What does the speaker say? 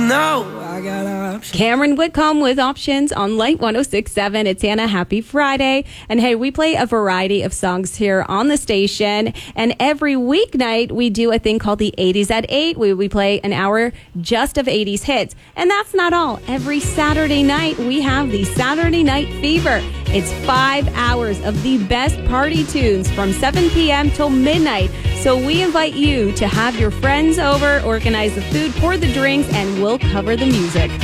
know I got options. Cameron Whitcomb with Options on Light 106.7. It's Anna. Happy Friday. And hey, we play a variety of songs here on the station. And every weeknight, we do a thing called the 80s at 8. We play an hour just of 80s hits. And that's not all. Every Saturday night, we have the Saturday Night Fever. It's 5 hours of the best party tunes from 7 p.m. till midnight. So we invite you to have your friends over, organize the food, pour the drinks, and we'll cover the music.